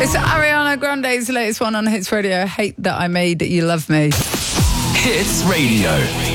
It's Ariana Grande's latest one on Hits Radio. Hate That I Made You Love Me. Hits Radio.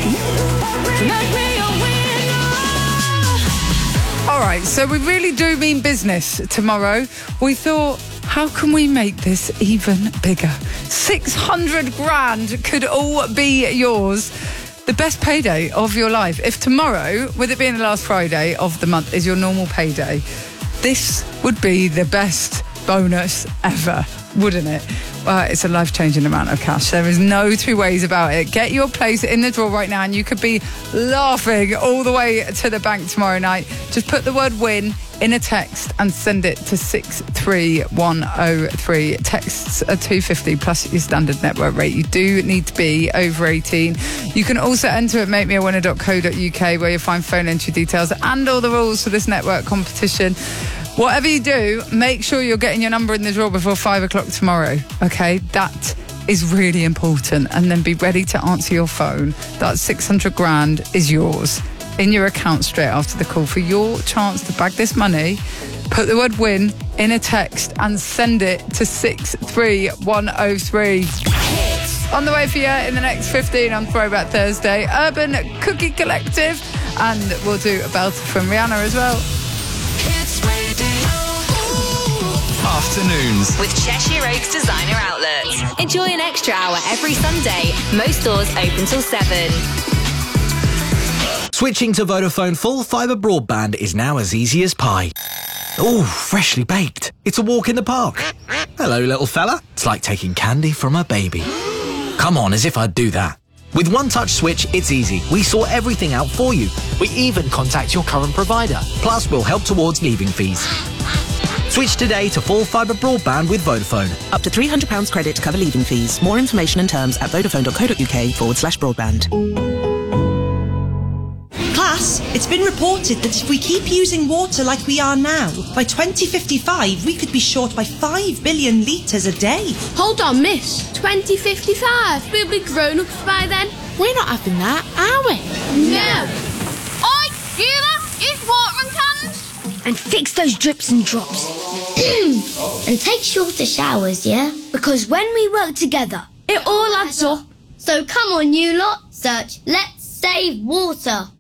All right, so we really do mean business tomorrow. We thought, how can we make this even bigger? 600 grand could all be yours. The best payday of your life. If tomorrow, with it being the last Friday of the month, is your normal payday, this would be the best bonus ever, wouldn't it? Well, it's a life-changing amount of cash. There is no two ways about it. Get your place in the draw right now and you could be laughing all the way to the bank tomorrow night. Just put the word win in a text and send it to 63103. Texts are $2.50 plus your standard network rate. You do need to be over 18. You can also enter at makemeawinner.co.uk where you'll find phone entry details and all the rules for this network competition. Whatever you do, make sure you're getting your number in the draw before 5 o'clock tomorrow, okay? That is really important. And then be ready to answer your phone. That 600 grand is yours in your account straight after the call. For your chance to bag this money, put the word win in a text and send it to 63103. On the way for you in the next 15 on Throwback Thursday, Urban Cookie Collective, and we'll do a belter from Rihanna as well. Afternoons with Cheshire Oaks Designer Outlets. Enjoy an extra hour every Sunday. Most stores open till 7. Switching to Vodafone full fibre broadband is now as easy as pie. Ooh, freshly baked. It's a walk in the park. Hello, little fella. It's like taking candy from a baby. Come on, as if I'd do that. With One Touch Switch, it's easy. We sort everything out for you. We even contact your current provider. Plus, we'll help towards leaving fees. Switch today to full fibre broadband with Vodafone. Up to £300 credit to cover leaving fees. More information and terms at vodafone.co.uk/broadband. Class, it's been reported that if we keep using water like we are now, by 2055 we could be short by 5 billion litres a day. Hold on, miss. 2055? We'll be grown-ups by then. We're not having that, are we? No. Oi, you lot, use watering cans. And fix those drips and drops. And take shorter showers, yeah? Because when we work together, it all adds up. So come on, you lot, search Let's Save Water.